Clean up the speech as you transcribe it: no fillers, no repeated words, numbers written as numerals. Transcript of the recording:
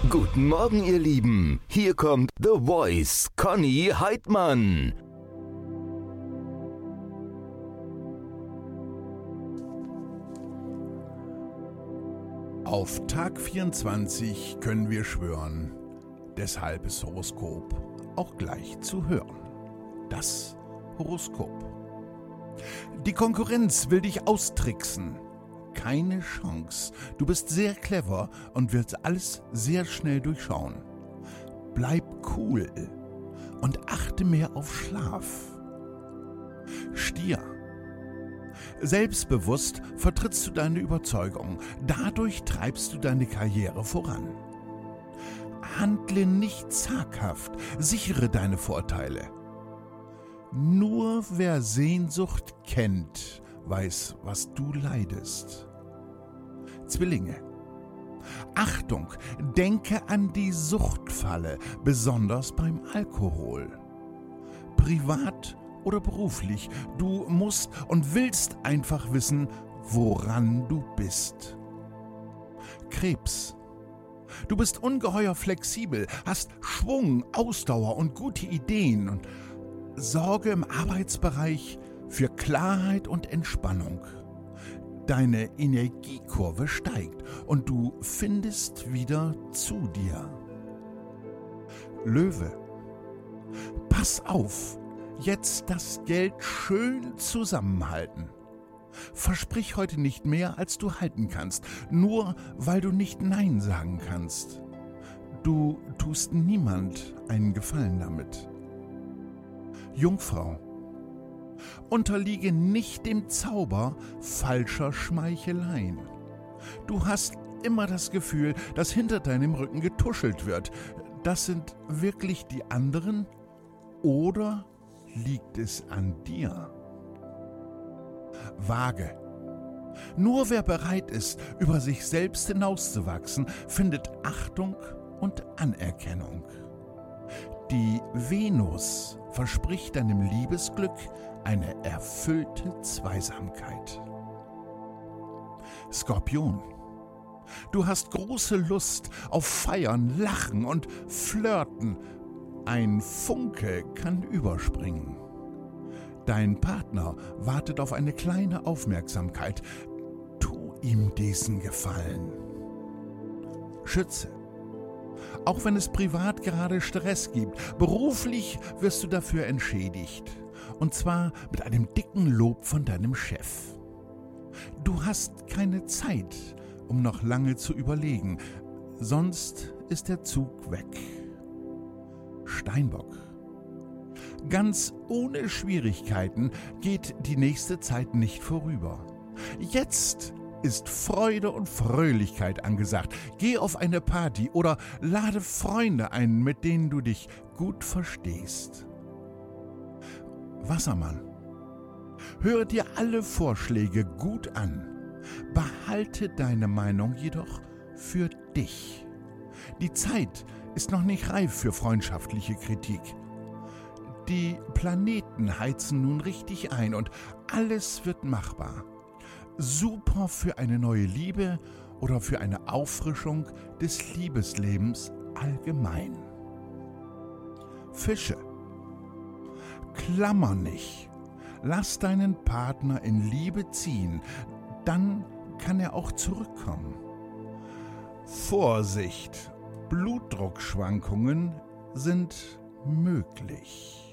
Guten Morgen, ihr Lieben. Hier kommt The Voice, Conny Heidmann. Auf Tag 24 können wir schwören, deshalb ist Horoskop auch gleich zu hören. Das Horoskop. Die Konkurrenz will dich austricksen. Keine Chance. Du bist sehr clever und willst alles sehr schnell durchschauen. Bleib cool und achte mehr auf Schlaf. Stier. Selbstbewusst vertrittst du deine Überzeugung. Dadurch treibst du deine Karriere voran. Handle nicht zaghaft, sichere deine Vorteile. Nur wer Sehnsucht kennt, weiß, was du leidest. Zwillinge. Achtung, denke an die Suchtfalle, besonders beim Alkohol. Privat oder beruflich, du musst und willst einfach wissen, woran du bist. Krebs. Du bist ungeheuer flexibel, hast Schwung, Ausdauer und gute Ideen und sorge im Arbeitsbereich für Klarheit und Entspannung. Deine Energiekurve steigt und du findest wieder zu dir. Löwe. Pass auf, jetzt das Geld schön zusammenhalten. Versprich heute nicht mehr, als du halten kannst, nur weil du nicht Nein sagen kannst. Du tust niemand einen Gefallen damit. Jungfrau. Unterliege nicht dem Zauber falscher Schmeicheleien. Du hast immer das Gefühl, dass hinter deinem Rücken getuschelt wird. Das sind wirklich die anderen oder liegt es an dir? Waage. Nur wer bereit ist, über sich selbst hinauszuwachsen, findet Achtung und Anerkennung. Die Venus verspricht deinem Liebesglück eine erfüllte Zweisamkeit. Skorpion. Du hast große Lust auf Feiern, Lachen und Flirten. Ein Funke kann überspringen. Dein Partner wartet auf eine kleine Aufmerksamkeit. Tu ihm diesen Gefallen. Schütze. Auch wenn es privat gerade Stress gibt, beruflich wirst du dafür entschädigt. Und zwar mit einem dicken Lob von deinem Chef. Du hast keine Zeit, um noch lange zu überlegen, sonst ist der Zug weg. Steinbock. Ganz ohne Schwierigkeiten geht die nächste Zeit nicht vorüber. Jetzt ist Freude und Fröhlichkeit angesagt. Geh auf eine Party oder lade Freunde ein, mit denen du dich gut verstehst. Wassermann. Höre dir alle Vorschläge gut an. Behalte deine Meinung jedoch für dich. Die Zeit ist noch nicht reif für freundschaftliche Kritik. Die Planeten heizen nun richtig ein und alles wird machbar. Super für eine neue Liebe oder für eine Auffrischung des Liebeslebens allgemein. Fische. Klammer nicht. Lass deinen Partner in Liebe ziehen, dann kann er auch zurückkommen. Vorsicht, Blutdruckschwankungen sind möglich.